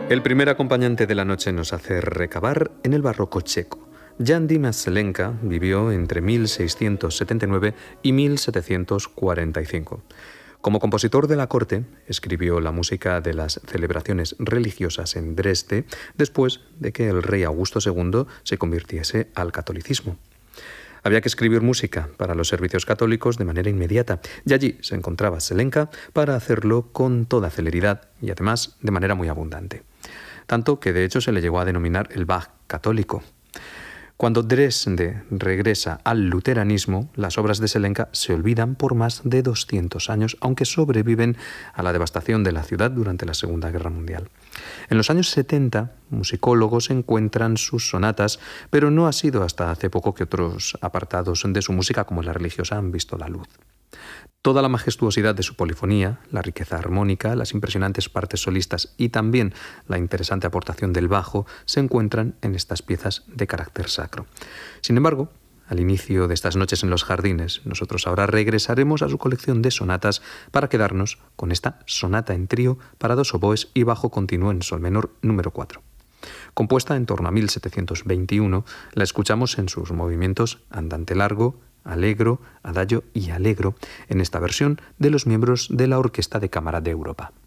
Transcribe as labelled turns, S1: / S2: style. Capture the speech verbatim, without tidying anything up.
S1: El primer acompañante de la noche nos hace recabar en el barroco checo. Jan Dimas Zelenka vivió entre mil seiscientos setenta y nueve y mil setecientos cuarenta y cinco. Como compositor de la corte, escribió la música de las celebraciones religiosas en Dresde después de que el rey Augusto segundo se convirtiese al catolicismo. Había que escribir música para los servicios católicos de manera inmediata, y allí se encontraba Zelenka para hacerlo con toda celeridad y además de manera muy abundante. Tanto que de hecho se le llegó a denominar el Bach católico. Cuando Dresde regresa al luteranismo, las obras de Zelenka se olvidan por más de doscientos años, aunque sobreviven a la devastación de la ciudad durante la Segunda Guerra Mundial. En los años setenta, musicólogos encuentran sus sonatas, pero no ha sido hasta hace poco que otros apartados de su música, como la religiosa, han visto la luz. Toda la majestuosidad de su polifonía, la riqueza armónica, las impresionantes partes solistas y también la interesante aportación del bajo se encuentran en estas piezas de carácter sacro. Sin embargo, al inicio de estas noches en los jardines, nosotros ahora regresaremos a su colección de sonatas para quedarnos con esta sonata en trío para dos oboes y bajo continuo en sol menor número cuatro. Compuesta en torno a mil setecientos veintiuno, la escuchamos en sus movimientos andante largo, allegro, adagio y allegro en esta versión de los miembros de la Orquesta de Cámara de Europa.